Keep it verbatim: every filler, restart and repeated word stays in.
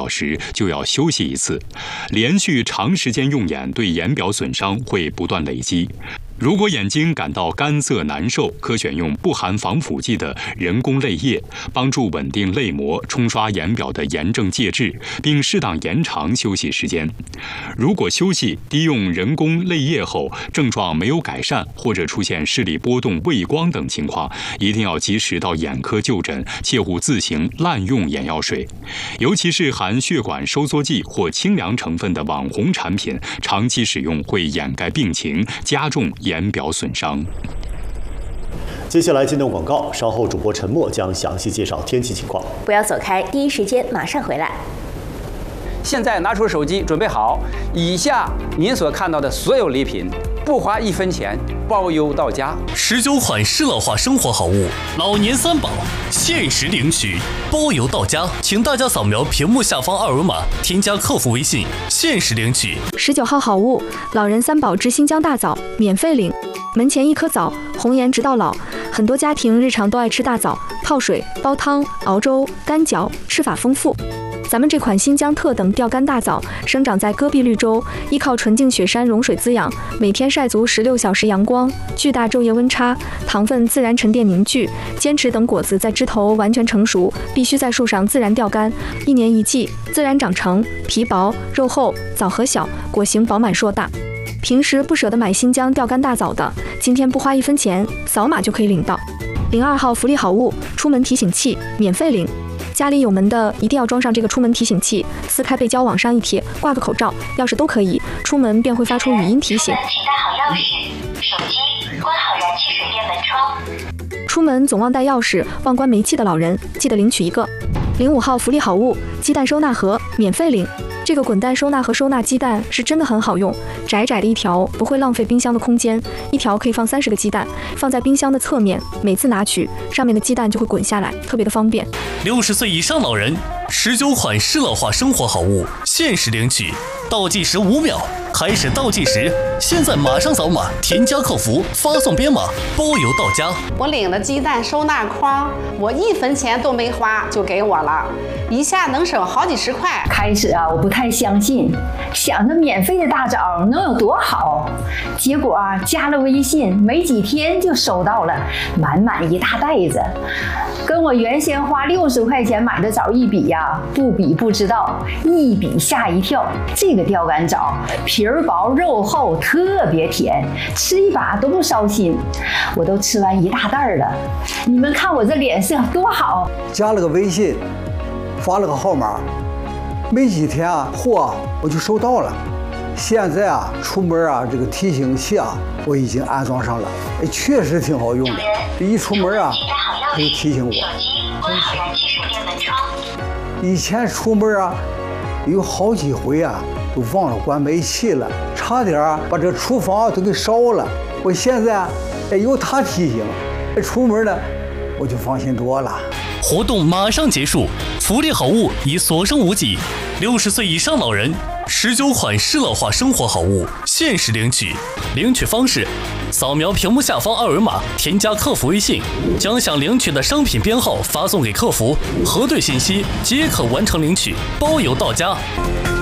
小时就要休息一次。连续长时间用眼对眼表损伤会不断累积。如果眼睛感到干涩难受，可选用不含防腐剂的人工泪液，帮助稳定泪膜，冲刷眼表的炎症介质，并适当延长休息时间。如果休息滴用人工泪液后症状没有改善，或者出现视力波动、畏光等情况，一定要及时到眼科就诊，切勿自行滥用眼药水。尤其是含血管收缩剂或清凉成分的网红产品，长期使用会掩盖病情，加重眼表损伤。 接下来进段广告，稍后主播陈默将详细介绍天气情况。 不要走开，第一时间马上回来。 现在拿出手机，准备好，以下您所看到的所有礼品，不花一分钱，包邮到家。 十九款适乐化生活好物，老年三宝，限时领取，包邮到家。请大家扫描屏幕下方二维码，添加客服微信，限时领取。 十九号好物，老人三宝之新疆大枣，免费领。门前一颗枣，红颜直到老。很多家庭日常都爱吃大枣，泡水、煲汤、熬粥、干嚼，吃法丰富。咱们这款新疆特等钓竿大枣生长在戈壁绿洲，依靠纯净雪山融水滋养，每天晒足十六小时阳光，巨大昼夜温差，糖分自然沉淀凝聚，坚持等果子在枝头完全成熟，必须在树上自然钓竿，一年一季，自然长成，皮薄肉厚，枣核小，果形饱满硕大。平时不舍得买新疆钓竿大枣的，今天不花一分钱，扫码就可以领到。零二号福利好物，出门提醒器，免费领。家里有门的一定要装上这个出门提醒器，撕开背胶往上一贴，挂个口罩、钥匙都可以，出门便会发出语音提醒。 请带好钥匙、手机，关好燃气水电门窗。 出门总忘带钥匙、忘关煤气的老人，记得领取一个。零五号福利好物，鸡蛋收纳盒，免费领。这个滚蛋收纳盒收纳鸡蛋是真的很好用，窄窄的一条不会浪费冰箱的空间，一条可以放三十个鸡蛋，放在冰箱的侧面，每次拿取上面的鸡蛋就会滚下来，特别的方便。 六十岁以上老人，十九款适乐化生活好物，限时领取，倒计时五秒，开始倒计时，现在马上扫码，添加客服，发送编码，包邮到家。 我领的鸡蛋收纳筐，我一分钱都没花就给我了，一下能省好几十块。 开始啊，我不太相信，想着免费的大枣能有多好，结果啊，加了微信没几天就收到了满满一大袋子，跟我原先花六十块钱买的枣一比呀、啊，不比不知道，一比吓一跳。这个钓竿枣皮儿薄肉厚，特别甜，吃一把都不烧心，我都吃完一大袋了。你们看我这脸色多好！ 加了个微信，发了个号码，没几天啊，货我就收到了。现在啊，出门啊，这个提醒器啊，我已经安装上了，哎，确实挺好用的。一出门啊，它就提醒我。 手机关好燃气水电门窗。 以前出门啊，有好几回啊，都忘了关煤气了，差点啊把这厨房都给烧了。我现在啊，哎，有它提醒，出门呢，我就放心多了。 活动马上结束，福利好物已所剩无几。六十岁以上老人，十九款适乐化生活好物，限时领取。领取方式：扫描屏幕下方二维码，添加客服微信，将想领取的商品编号发送给客服，核对信息即可完成领取，包邮到家。